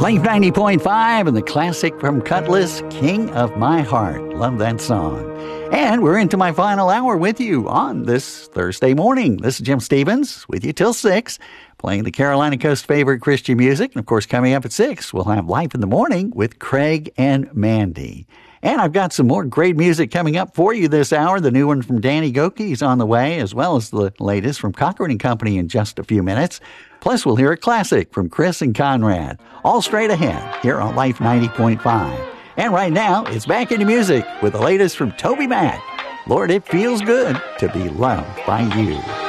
Life 90.5 and the classic from Cutlass, King of My Heart. Love that song. And we're into my final hour with you on this Thursday morning. This is Jim Stevens with you till 6, playing the Carolina Coast favorite Christian music. And of course, coming up at 6, we'll have Life in the Morning with Craig and Mandy. And I've got some more great music coming up for you this hour. The new one from Danny Gokey is on the way, as well as the latest from Cochran & Company in just a few minutes. Plus, we'll hear a classic from Chris and Conrad. All straight ahead here on Life 90.5. And right now, it's back into music with the latest from Toby Mac. Lord, it feels good to be loved by you.